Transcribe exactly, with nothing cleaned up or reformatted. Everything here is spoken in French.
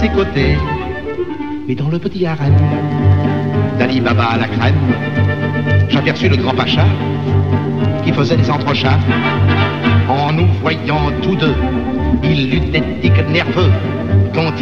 ses côtés. Mais dans le petit harem d'Ali Baba à la crème, j'aperçus le grand pacha qui faisait des entrechats. En nous voyant tous deux, il eut des tics nerveux. Quand